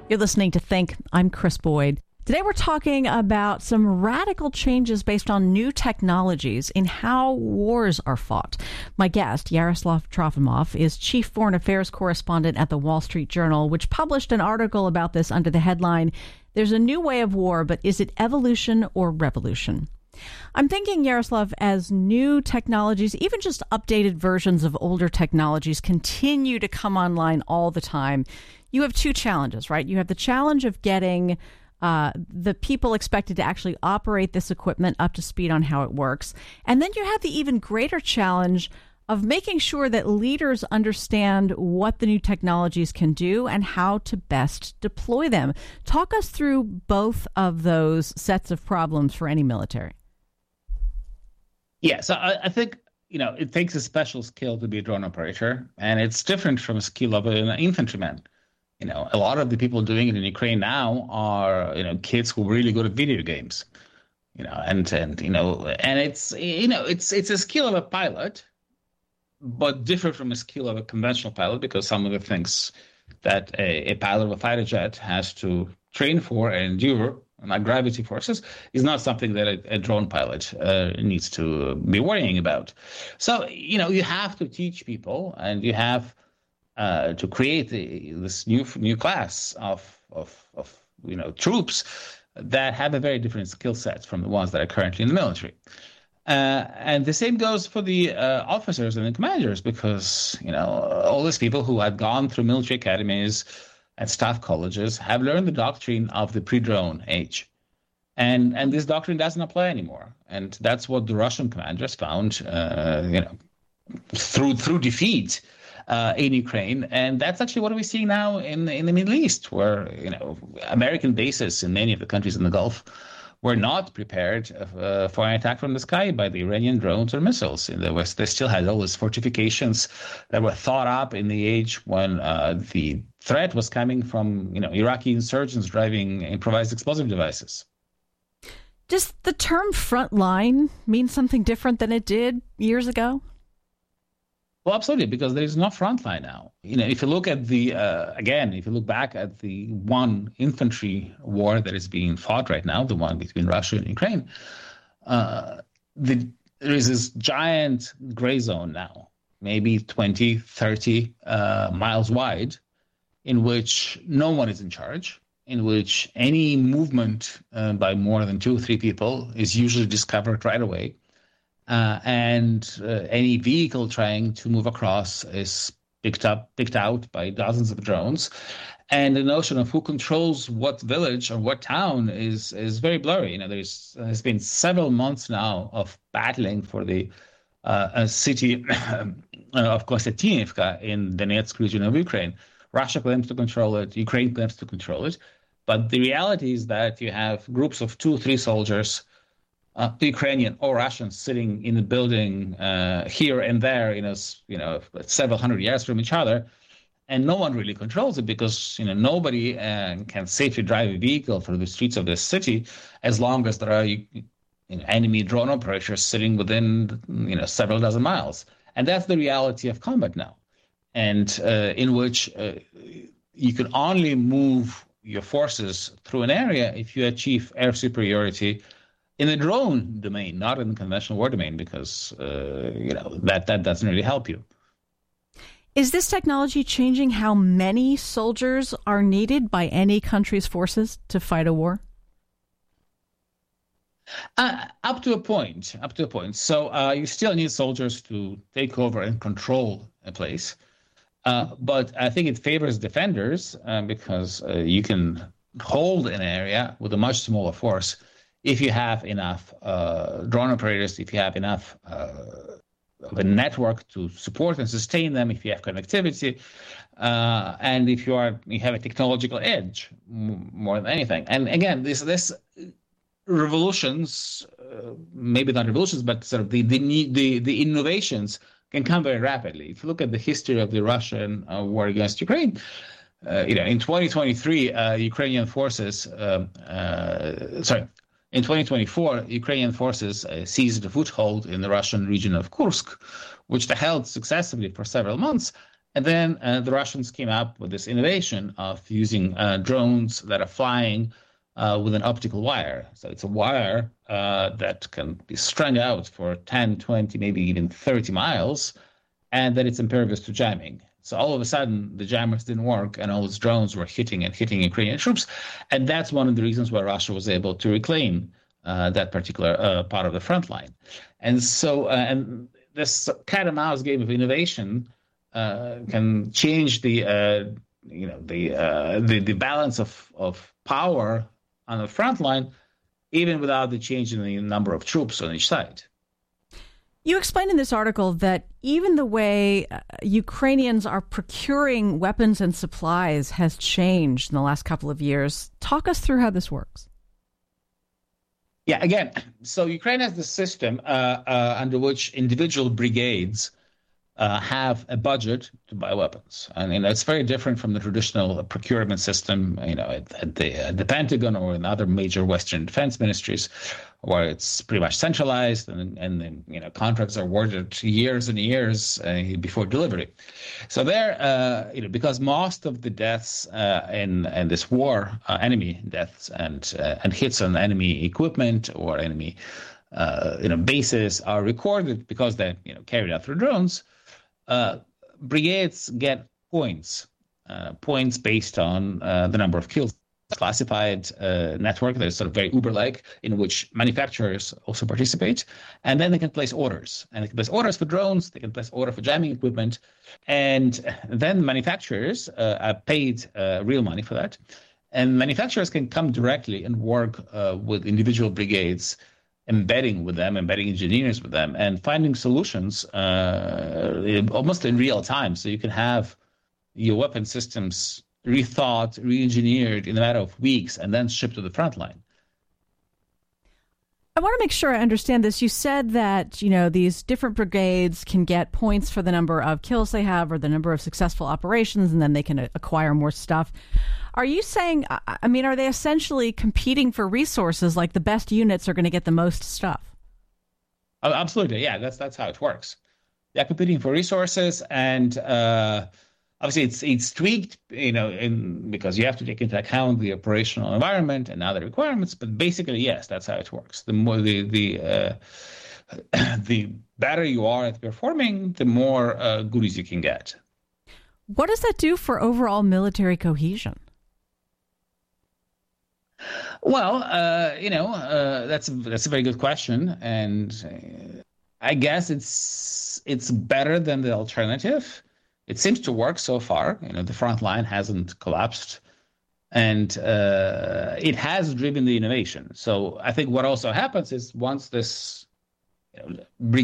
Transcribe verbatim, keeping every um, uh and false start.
You're listening to Think. I'm Chris Boyd. Today we're talking about some radical changes based on new technologies in how wars are fought. My guest, Yaroslav Trofimov, is chief foreign affairs correspondent at the Wall Street Journal, which published an article about this under the headline, "There's a New Way of War, but is it evolution or revolution?" I'm thinking, Yaroslav, as new technologies, even just updated versions of older technologies, continue to come online all the time, you have two challenges, right? You have the challenge of getting uh, the people expected to actually operate this equipment up to speed on how it works. And then you have the even greater challenge of making sure that leaders understand what the new technologies can do and how to best deploy them. Talk us through both of those sets of problems for any military. Yeah, so I, I think, you know, it takes a special skill to be a drone operator, and it's different from a skill of an infantryman. You know, a lot of the people doing it in Ukraine now are, you know, kids who are really good at video games, you know, and, and you know, and it's, you know, it's it's a skill of a pilot, but different from a skill of a conventional pilot, because some of the things that a, a pilot of a fighter jet has to train for and endure, like gravity forces, is not something that a, a drone pilot uh, needs to be worrying about. So, you know, you have to teach people, and you have uh, to create the, this new new class of, of, of, you know, troops that have a very different skill set from the ones that are currently in the military. Uh, and the same goes for the uh, officers and the commanders, because, you know, all these people who had gone through military academies and staff colleges have learned the doctrine of the pre-drone age. And and this doctrine doesn't apply anymore. And that's what the Russian commanders found, uh, you know, through through defeat uh, in Ukraine. And that's actually what we're seeing now in, in the Middle East, where, you know, American bases in many of the countries in the Gulf were not prepared uh, for an attack from the sky by the Iranian drones or missiles. In the West, they still had all these fortifications that were thought up in the age when uh, the threat was coming from, you know, Iraqi insurgents driving improvised explosive devices. Does the term front line mean something different than it did years ago? Well, absolutely, because there is no front line now. You know, if you look at the, uh, again, if you look back at the one infantry war that is being fought right now, the one between Russia and Ukraine, uh, the, there is this giant gray zone now, maybe twenty, thirty uh, miles wide, in which no one is in charge, in which any movement uh, by more than two or three people is usually discovered right away. Uh, and uh, any vehicle trying to move across is picked up, picked out by dozens of drones. And the notion of who controls what village or what town is is very blurry. You know, there's there's been several months now of battling for the uh, city of Konstantinivka in the Donetsk region of Ukraine. Russia claims to control it. Ukraine claims to control it. But the reality is that you have groups of two, three soldiers, Uh, Ukrainian or Russians, sitting in a building uh, here and there, you know, you know, several hundred yards from each other, and no one really controls it, because, you know, nobody uh, can safely drive a vehicle through the streets of this city as long as there are, you know, enemy drone operators sitting within, you know, several dozen miles. And that's the reality of combat now, and uh, in which uh, you can only move your forces through an area if you achieve air superiority in the drone domain, not in the conventional war domain, because uh, you know that that doesn't really help you. Is this technology changing how many soldiers are needed by any country's forces to fight a war? Uh, up to a point, up to a point. So uh, you still need soldiers to take over and control a place, uh, but I think it favors defenders uh, because uh, you can hold an area with a much smaller force if you have enough uh, drone operators, if you have enough uh, of a network to support and sustain them, if you have connectivity, uh, and if you are you have a technological edge m- more than anything. And again, this this revolutions, uh, maybe not revolutions, but sort of the the the, the innovations can come very rapidly. If you look at the history of the Russian uh, war against Ukraine, uh, you know, in twenty twenty-three, uh, Ukrainian forces, um, uh, sorry. In twenty twenty-four, Ukrainian forces uh, seized a foothold in the Russian region of Kursk, which they held successfully for several months. And then uh, the Russians came up with this innovation of using uh, drones that are flying uh, with an optical wire. So it's a wire uh, that can be strung out for ten, twenty, maybe even thirty miles, and that it's impervious to jamming. So all of a sudden, the jammers didn't work, and all these drones were hitting and hitting Ukrainian troops. And that's one of the reasons why Russia was able to reclaim uh, that particular uh, part of the front line. And so, uh, and this cat and mouse game of innovation uh, can change the, uh, you know, the, uh, the the balance of of power on the front line, even without the change in the number of troops on each side. You explained in this article that even the way uh, Ukrainians are procuring weapons and supplies has changed in the last couple of years. Talk us through how this works. Yeah, again, so Ukraine has the system uh, uh, under which individual brigades uh, have a budget to buy weapons. And you know, it's very different from the traditional procurement system, you know, at, at, the, at the Pentagon or in other major Western defense ministries, where it's pretty much centralized and, and you know, contracts are awarded years and years uh, before delivery. So there, uh, you know, because most of the deaths uh, in, in this war, uh, enemy deaths and uh, and hits on enemy equipment or enemy uh, you know bases are recorded because they're you know carried out through drones. Uh, brigades get points, uh, points based on uh, the number of kills. Classified uh, network that is sort of very Uber-like, in which manufacturers also participate, and then they can place orders. And they can place orders for drones, they can place order for jamming equipment, and then manufacturers uh, are paid uh, real money for that. And manufacturers can come directly and work uh, with individual brigades, embedding with them, embedding engineers with them, and finding solutions uh, almost in real time. So you can have your weapon systems rethought, re-engineered in a matter of weeks, and then shipped to the front line. I want to make sure I understand this. You said that, you know, these different brigades can get points for the number of kills they have or the number of successful operations, and then they can acquire more stuff. Are you saying, I mean, are they essentially competing for resources, like the best units are going to get the most stuff? Oh, absolutely. Yeah, that's that's how it works. They're competing for resources, and uh, obviously, it's it's tweaked, you know, in, because you have to take into account the operational environment and other requirements. But basically, yes, that's how it works. The more the the uh, the better you are at performing, the more uh, goodies you can get. What does that do for overall military cohesion? Well, uh, you know, uh, that's a, that's a very good question, and uh, I guess it's it's better than the alternative. It seems to work so far. You know, the front line hasn't collapsed, and uh, it has driven the innovation. So I think what also happens is once this you know,